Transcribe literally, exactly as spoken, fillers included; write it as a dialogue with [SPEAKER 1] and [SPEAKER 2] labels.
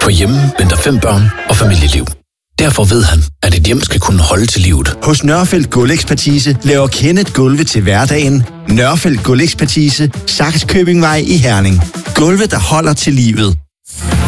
[SPEAKER 1] For hjemme venter fem børn og familieliv. Derfor ved han, at et hjem skal kunne holde til livet.
[SPEAKER 2] Hos Nørfeldt Gulvekspertise laver Kenneth gulve til hverdagen. Nørfeldt Gulvekspertise, Sakskøbingvej i Herning. Gulve, der holder til livet.